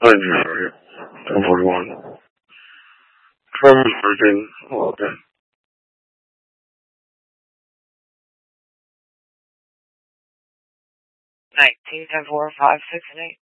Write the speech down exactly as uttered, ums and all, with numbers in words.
Thank you, sorry. ten forty-one. From thirteen. Oh, okay. nineteen, ten four, five, six, and eight.